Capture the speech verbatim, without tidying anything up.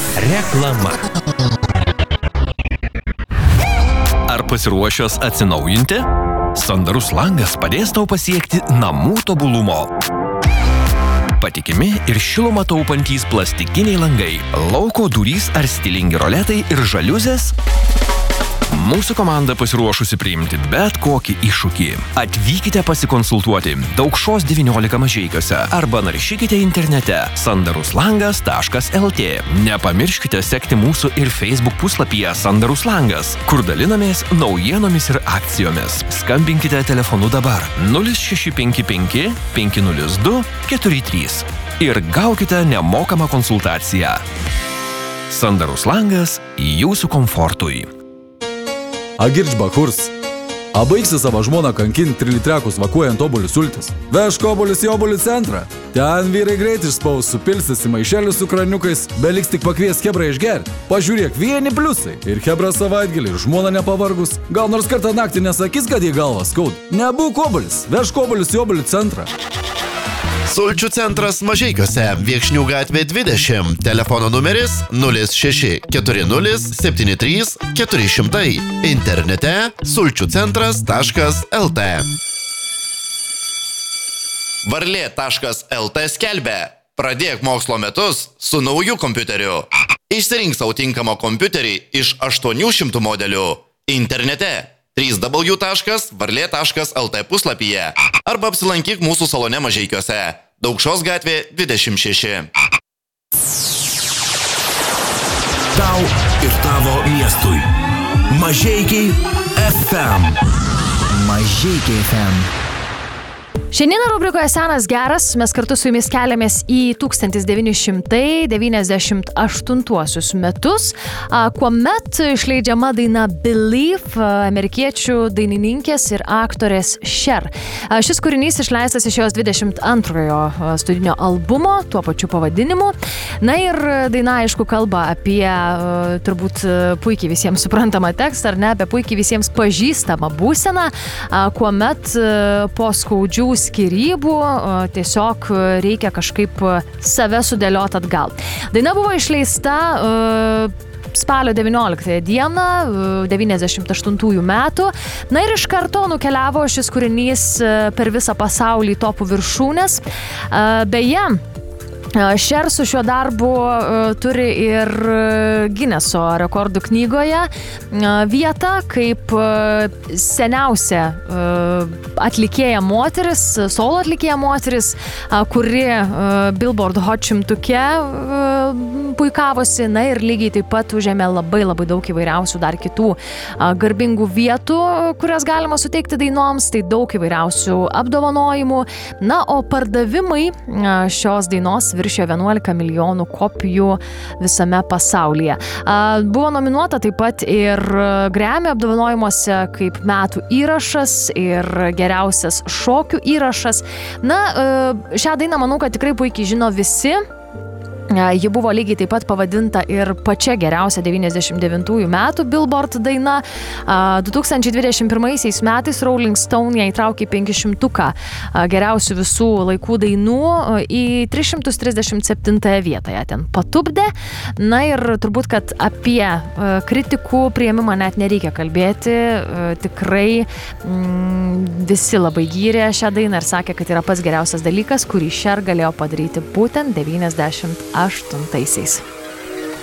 Reklama. Ar pasiruošęs atsinaujinti? Sandarus langas padės tau pasiekti namų tobulumo. Patikimi ir šilumą taupantys plastikiniai langai, lauko durys ar stilingi roletai ir žaliuzės? Mūsų komanda pasiruošusi priimti bet kokį iššūkį. Atvykite pasikonsultuoti Daukšos devyniolika Mažeikiuose arba naršykite internete sandaruslangas taškas lt. Nepamirškite sekti mūsų ir Facebook puslapyje Sandarus langas, kur dalinamės naujienomis ir akcijomis. Skambinkite telefonu dabar nulis šeši penki penki penki nulis du keturi trys ir gaukite nemokamą konsultaciją. Sandarus langas jūsų komfortui. Agirčba kurs. Abaigsi savo žmoną kankinti trilitrekus vakuojant obuolių sultis. Vežk obuolius į obuolių centrą. Ten vyrai greit išspaus, supilsis į maišelius su kraniukais, beliks tik pakvies Hebrą išgerti. Pažiūrėk, vieni pliusai. Ir Hebra savaitgalį, ir žmona nepavargus. Gal nors kartą naktį nesakys, kad į galvą skaud. Nebūk obuolis, vežk obuolius į obuolių centrą. Sulčių centras Mažeikiuose, Viekšnių gatvė dvidešimt, telefono numeris nulis šeši keturi nulis septyni trys keturi šimtai, internete sulčių centras taškas lt. Varlė taškas lt skelbia: pradėk mokslo metus su nauju kompiuteriu. Išsirink savo tinkamą kompiuterį iš aštuonių šimtų modelių internete w w w taškas varlė taškas lt puslapyje arba apsilankyk mūsų salone Mažeikiuose, Daukšos gatvė dvidešimt šeši. Tau ir tavo miestui. Mažeikiai F M. Mažeikiai F M. Šiandieną rubrikoje Senas geras mes kartu su jumis keliamės į tūkstantis devyni šimtai devyniasdešimt aštuntuosius metus, kuomet išleidžiama daina Believe amerikiečių dainininkės ir aktorės Cher. Šis kūrinys išleistas iš jos dvidešimt antrojo studinio albumo tuo pačiu pavadinimu. Na ir daina, aišku, kalba apie turbūt puikiai visiems suprantamą tekstą, ar ne, apie puikiai visiems pažįstamą būseną, kuomet po skaudžių skirybų tiesiog reikia kažkaip save sudėlioti atgal. Daina buvo išleista spalio devynioliktąją dieną devyniasdešimt aštuntųjų metų. Na ir iš karto nukeliavo šis kūrinys per visą pasaulį topų viršūnes. Beje, Cher su šiuo darbu turi ir Gineso rekordų knygoje vietą kaip seniausia atlikėja moteris, solo atlikėja moteris, kuri Billboard Hot šimtuke puikavosi, na ir lygiai taip pat užėmė labai labai daug įvairiausių dar kitų garbingų vietų, kurias galima suteikti dainoms, tai daug įvairiausių apdovanojimų. Na, o pardavimai šios dainos viršijo vienuolika milijonų kopijų visame pasaulyje. Buvo nominuota taip pat ir Grammy apdovanojimuose kaip metų įrašas ir geriausias šokių įrašas. Na, šią dainą manau, kad tikrai puikiai žino visi. Ji buvo lygiai taip pat pavadinta ir pačia geriausia devyniasdešimt devintųjų metų Billboard daina. du tūkstančiai dvidešimt pirmaisiais metais Rolling Stone ją įtraukė į penkišimtuką geriausių visų laikų dainų į trys šimtai trisdešimt septintąją vietą. Ją ten patupdė. Na ir turbūt, kad apie kritikų priėmimą net nereikia kalbėti. Tikrai mm, visi labai gyrė šią dainą ir sakė, kad yra pats geriausias dalykas, kurį Cher galėjo padaryti būtent devyniasdešimt aštuntaisiais.